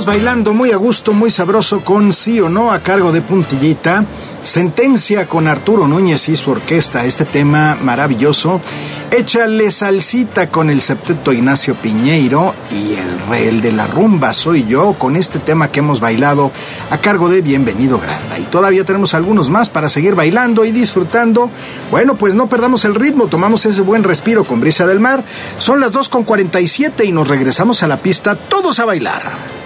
bailando muy a gusto, muy sabroso con Sí o No a cargo de Puntillita. Sentencia con Arturo Núñez y su orquesta, este tema maravilloso. Échale salsita con el septeto Ignacio Piñeiro y el de la rumba soy yo con este tema que hemos bailado a cargo de Bienvenido Granda. Y todavía tenemos algunos más para seguir bailando y disfrutando. Bueno, pues no perdamos el ritmo, tomamos ese buen respiro con Brisa del Mar. Son las 2:47 y nos regresamos a la pista, todos a bailar.